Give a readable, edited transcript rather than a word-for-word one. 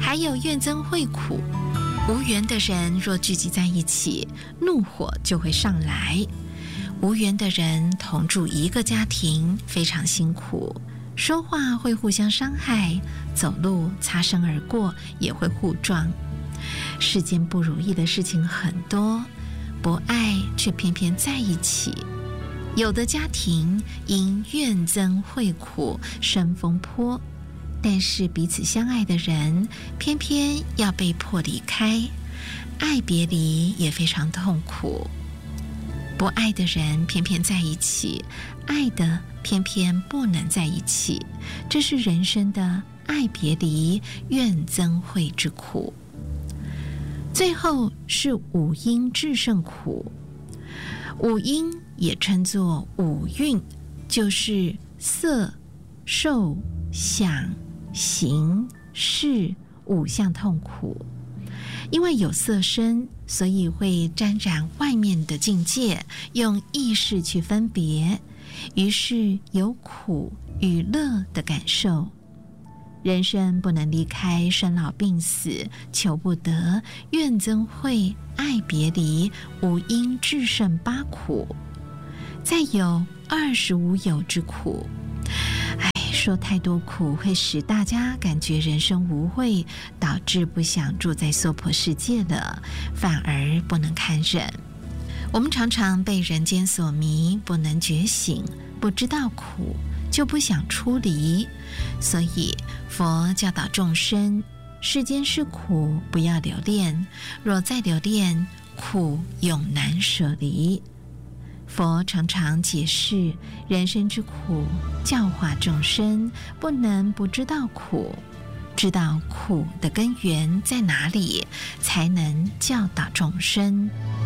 还有怨憎会苦。无缘的人若聚集在一起，怒火就会上来。无缘的人同住一个家庭，非常辛苦，说话会互相伤害，走路擦身而过也会互撞。世间不如意的事情很多，不爱却偏偏在一起。有的家庭因怨憎会苦生风波，但是彼此相爱的人偏偏要被迫离开，爱别离也非常痛苦。不爱的人偏偏在一起，爱的偏偏不能在一起，这是人生的爱别离、怨憎会之苦。最后是五阴炽盛苦。五阴也称作五蕴，就是色、受、想、行、识五项痛苦。因为有色身，所以会沾染外面的境界，用意识去分别，于是有苦与乐的感受。人生不能离开生老病死，求不得，怨憎会，爱别离，五阴炽盛八苦。再有25有之苦。说太多苦会使大家感觉人生无味，导致不想住在娑婆世界了，反而不能堪忍。我们常常被人间所迷，不能觉醒，不知道苦，就不想出离。所以佛教导众生，世间是苦，不要留恋，若再留恋，苦永难舍离。佛常常解释人生之苦，教化众生，不能不知道苦，知道苦的根源在哪里，才能教导众生。